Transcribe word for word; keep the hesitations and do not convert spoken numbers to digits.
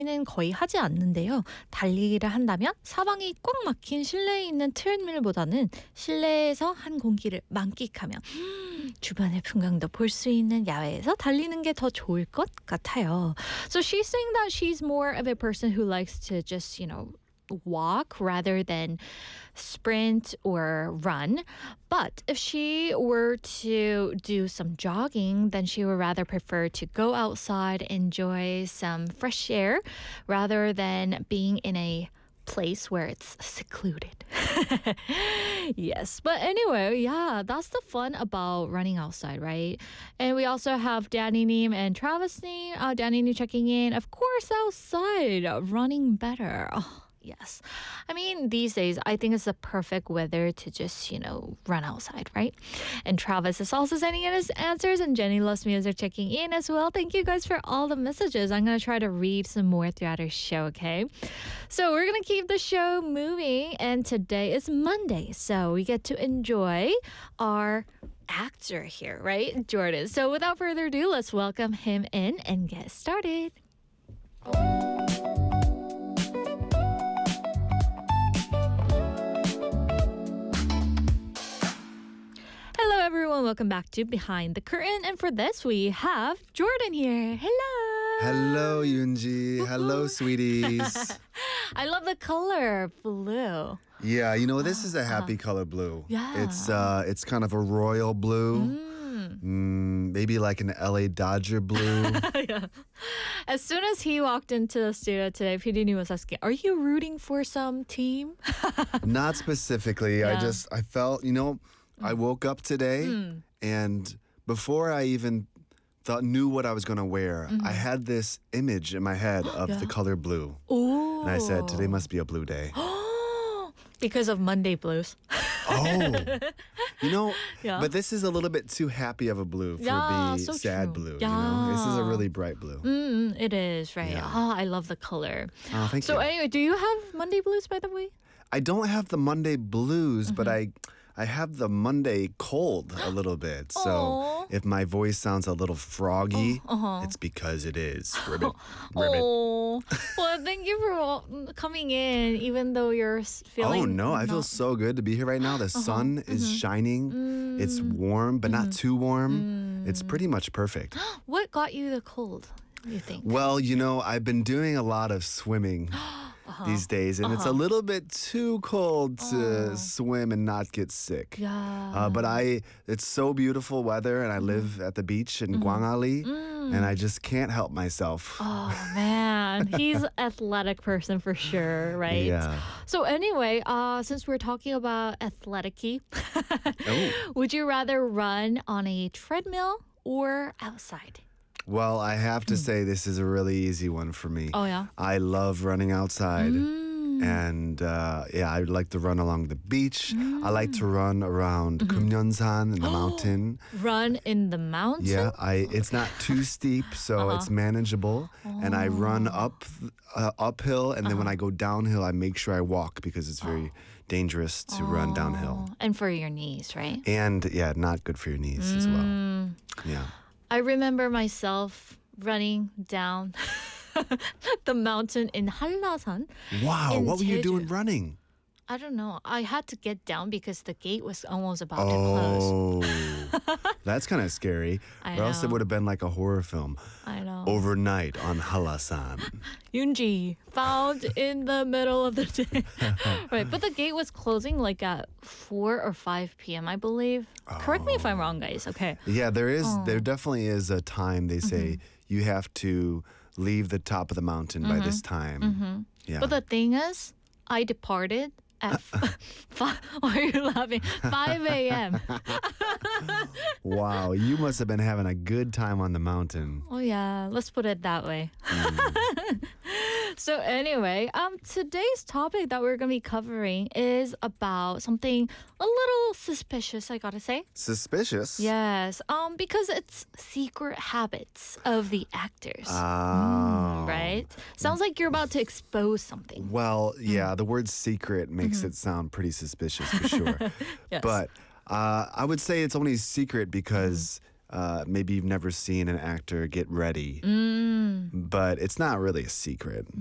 는 거의 하지 않는데요. 달리기를 한다면 사방이 꽉 막힌 실내에 있는 트레드밀보다는 실내에서 한 공기를 만끽하며 주변의 풍경도 볼 수 있는 야외에서 달리는 게 더 좋을 것 같아요. So she's saying that she's more of a person who likes to just, you know, walk rather than sprint or run. But if she were to do some jogging, then she would rather prefer to go outside, enjoy some fresh air, rather than being in a place where it's secluded. Yes. But anyway, yeah, that's the fun about running outside, right? And we also have Danny Neem and Travis Neem. Uh, Danny Neem checking in. Of course, outside, running better. Oh, yes. I mean, these days, I think it's the perfect weather to just, you know, run outside, right? And Travis is also sending in his answers, and Jenny Loves Music checking in as well. Thank you guys for all the messages. I'm going to try to read some more throughout our show, okay? So we're going to keep the show moving, and today is Monday, so we get to enjoy our actor here, right? Jordan. So without further ado, let's welcome him in and get started. Hello, everyone. Welcome back to Behind the Curtain. And for this, we have Jordan here. Hello. Hello, Yoonji. Hello, sweeties. I love the color blue. Yeah, you know, this is a happy color blue. Yeah. It's uh, it's kind of a royal blue. Mm. Mm, maybe like an L A Dodger blue. Yeah. As soon as he walked into the studio today, P D was asking, are you rooting for some team? Not specifically. I Yeah. just, I felt, you know, I woke up today Mm. and before I even thought knew what I was going to wear, I had this image in my head of Yeah. the color blue. Ooh. And I said, today must be a blue day. Because of Monday blues. Oh, you know, Yeah. but this is a little bit too happy of a blue for Yeah, the so sad true. blue. You know, this is a Yeah. really bright blue. Mm, it is, right? Yeah. Ah, I love the color. Oh, thank So you. anyway, do you have Monday blues, by the way? I don't have the Monday blues, but Mm-hmm. I, I have the Monday cold a little bit. So Aw. if my voice sounds a little froggy, Oh, uh-huh. it's because it is. Ribbit, ribbit. Oh, well, thank you for all- coming in, even though you're s- feeling. Oh no, I feel not- so good to be here right now. The sun is shining. It's warm, but not too warm. It's pretty much perfect. What got you the cold? You think? Well, you know, I've been doing a lot of swimming these days, and it's a little bit too cold to swim and not get sick. Yeah. Uh, but I, it's so beautiful weather, and I live at the beach in Gwangali, and I just can't help myself. Oh man, he's an athletic person for sure, right? Yeah. So anyway, uh, since we're talking about athletic-y, Oh. would you rather run on a treadmill or outside? Well, I have to say this is a really easy one for me. Oh yeah. I love running outside. Mm. And uh, yeah, I like to run along the beach. I like to run around Kumyeonsan in the mountain. Run in the mountain? Yeah, I it's not too steep, so it's manageable. And I run up uh, uphill, and then when I go downhill, I make sure I walk because it's very dangerous to run downhill. Oh, and for your knees, right? And yeah, not good for your knees as well. Mm. Yeah. I remember myself running down the mountain in Hallasan. Wow, In what were you Jeju. doing running? I don't know. I had to get down because the gate was almost about to close. Oh, that's kind of scary. I or else it know. would have been like a horror film. I know. Overnight on Hallasan. Yoonji found in the middle of the day. Right, but the gate was closing like at four or five p.m. I believe. Correct me if I'm wrong, guys. Okay. Yeah, there is. Oh. There definitely is a time they say Mm-hmm. you have to leave the top of the mountain by this time. Mm-hmm. Yeah. But the thing is, I departed at f- five. Why are you laughing? five a.m. Wow, you must have been having a good time on the mountain. Oh yeah, let's put it that way. So anyway, um, today's topic that we're gonna be covering is about something a little suspicious, I gotta say. Suspicious. Yes, um, because it's secret habits of the actors. Oh. Right? Sounds like you're about to expose something. Well, Mm. yeah, the word secret makes it sound pretty suspicious for sure. Yes. But uh, I would say it's only secret because uh, maybe you've never seen an actor get ready, 음. but it's not really a secret.